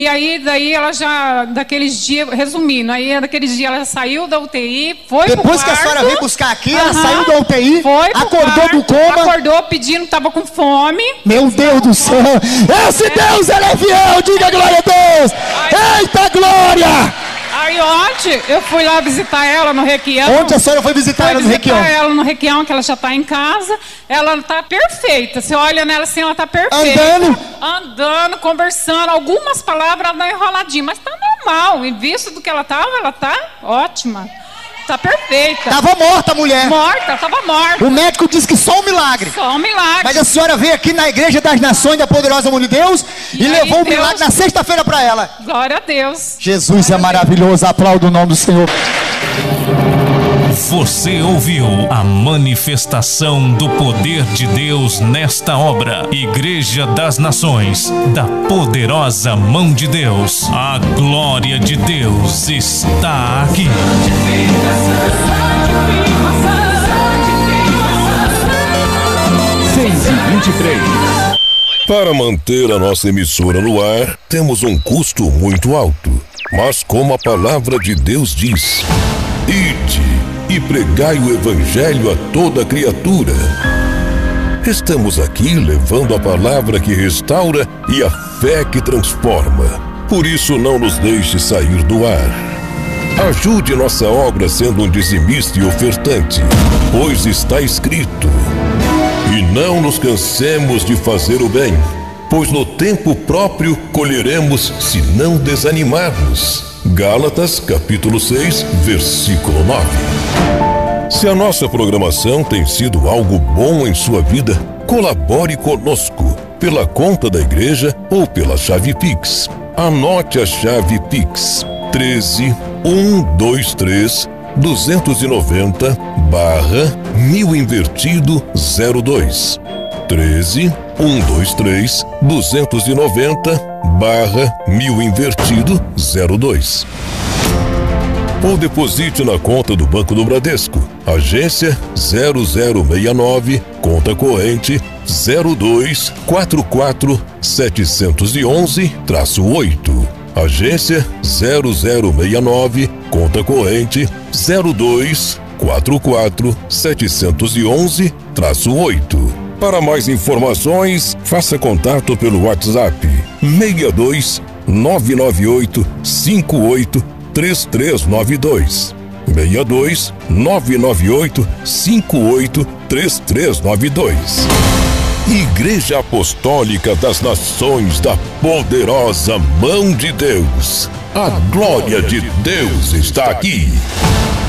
E aí, daí ela já, daqueles dias, resumindo, aí daqueles dias ela saiu da UTI, foi pro quarto. Depois que a senhora veio buscar aqui, ela saiu da UTI, acordou do coma. Acordou pedindo, tava com fome. Meu Deus do céu, esse Deus, ele é fiel, diga glória a Deus. Eita glória! Aí ontem eu fui lá visitar ela no Requião. Ontem a senhora foi visitar ela no Requião? Visitar ela no Requião, que ela já está em casa. Ela tá perfeita. Você olha nela assim, ela tá perfeita. Andando, conversando. Algumas palavras ela dá enroladinha, mas tá normal. Em vista do que ela tá ótima. Tá perfeita. Tava morta a mulher. Tava morta. O médico disse que só um milagre. Só um milagre. Mas a senhora veio aqui na Igreja das Nações da Poderosa Mão de Deus e levou o milagre na sexta-feira para ela. Glória a Deus. Jesus é maravilhoso. Aplauda o nome do Senhor. Você ouviu a manifestação do poder de Deus nesta obra. Igreja das Nações, da Poderosa Mão de Deus. A glória de Deus está aqui. 6:23. Para manter a nossa emissora no ar, temos um custo muito alto. Mas como a palavra de Deus diz: ide e pregai o evangelho a toda criatura. Estamos aqui levando a palavra que restaura e a fé que transforma. Por isso não nos deixe sair do ar. Ajude nossa obra sendo um dizimista e ofertante, pois está escrito: e não nos cansemos de fazer o bem, pois no tempo próprio colheremos se não desanimarmos. Gálatas capítulo 6, versículo 9. Se a nossa programação tem sido algo bom em sua vida, colabore conosco pela conta da igreja ou pela chave Pix. Anote a chave Pix: 13 123 290 /1000 invertido 02. 13 123 290 /1000 invertido 02. Ou deposite na conta do Banco do Bradesco, agência 0069, conta corrente 0244711-8. Agência 0069, conta corrente 0244711-8. Para mais informações, faça contato pelo WhatsApp 62 998 58 3392. 62 998 58 3392. Igreja Apostólica das Nações da Poderosa Mão de Deus. A glória de Deus está aqui.